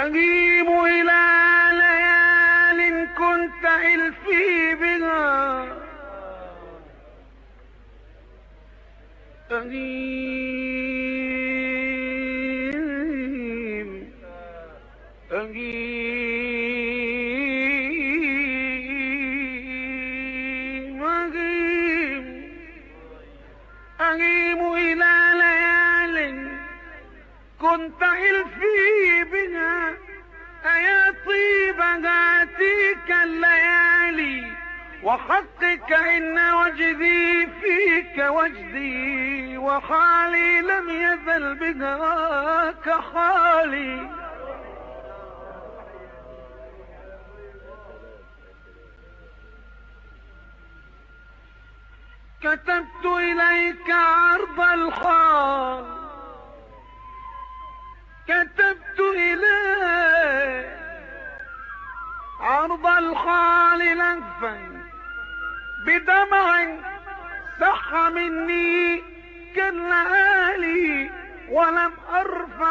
أجيب إلى ليال كنت إلفي بها، أجيب إلى ليال كنت إلفي بها، أيا طيب ذاتك الليالي وحقك إن وجدي فيك وجدي، وحالي لم يزل بهاك حالي. كتبت إليك عرض الحال، كتبت إليك عرض الحال لهفا بدمع سح مني